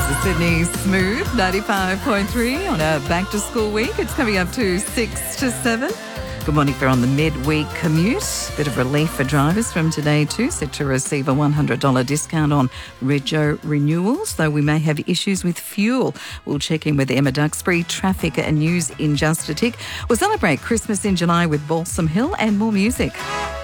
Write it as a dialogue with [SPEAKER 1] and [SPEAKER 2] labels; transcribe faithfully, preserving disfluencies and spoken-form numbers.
[SPEAKER 1] is Sydney Smooth, ninety-five point three on a back-to-school week. It's coming up to six to seven. Good morning. If you're on the midweek commute, bit of relief for drivers from today too, set to receive a one hundred dollars discount on rego renewals, though we may have issues with fuel. We'll check in with Emma Duxbury, traffic and news in just a tick. We'll celebrate Christmas in July with Balsam Hill and more music.